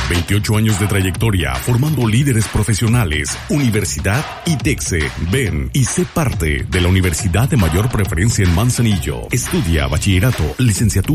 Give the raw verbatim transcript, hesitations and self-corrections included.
veintiocho años de trayectoria formando líderes profesionales. Universidad ITEXE. Ven y sé parte de la universidad de mayor preferencia en Manzanillo. Estudia bachillerato, licenciatura